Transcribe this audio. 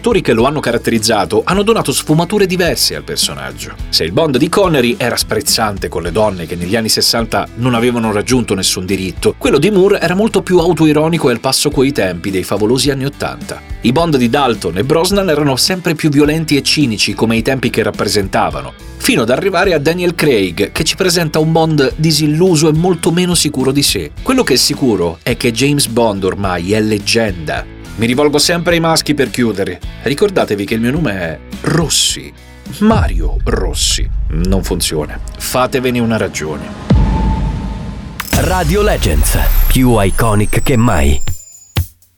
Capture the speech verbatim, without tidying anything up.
attori che lo hanno caratterizzato hanno donato sfumature diverse al personaggio. Se il Bond di Connery era sprezzante con le donne che negli anni sessanta non avevano raggiunto nessun diritto, quello di Moore era molto più autoironico e al passo coi tempi dei favolosi anni Ottanta. I Bond di Dalton e Brosnan erano sempre più violenti e cinici come i tempi che rappresentavano, fino ad arrivare a Daniel Craig, che ci presenta un Bond disilluso e molto meno sicuro di sé. Quello che è sicuro è che James Bond ormai è leggenda. Mi rivolgo sempre ai maschi per chiudere. Ricordatevi che il mio nome è Rossi. Mario Rossi. Non funziona. Fatevene una ragione. Radio Legends, più iconic che mai.